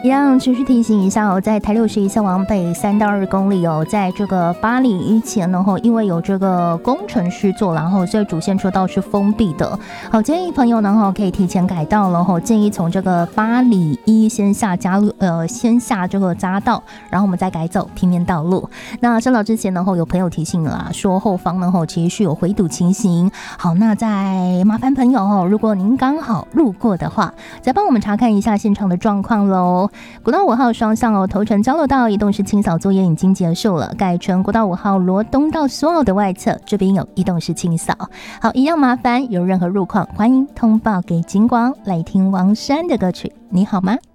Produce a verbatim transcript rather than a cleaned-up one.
一样持续提醒一下哦，在台六十一线往北三到二公里哦，在这个八里以前呢，因为有这个工程施作，然后所以主线车道是封闭的。好，建议朋友呢可以提前改道了哈，建议从这个八里一先下加路呃先下这个匝道，然后我们再改走平面道路。那稍早之前呢有朋友提醒了，说后方呢其实是有回堵情形。好，那再麻烦朋友哦，如果您刚好路过的话，再帮我们查看一下现场的状况喽。国道五号双向哦，头城交流道移动式清扫作业已经结束了，改成国道五号罗东到苏澳的外侧，这边有移动式清扫。好，一样麻烦有任何路况，欢迎通报给警广。来听王珊的歌曲，你好吗？